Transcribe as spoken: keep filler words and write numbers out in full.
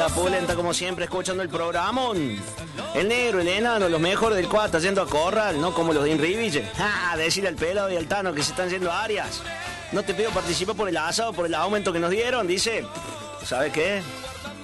la pulenta como siempre, escuchando el programa. El negro, el enano, los mejores del cuata yendo a corral, no como los de Inriville. ¡Ja! Decirle al pelado y al Tano que se están yendo a áreas. No te pido participar por el asado, por el aumento que nos dieron, dice. ¿Sabe qué?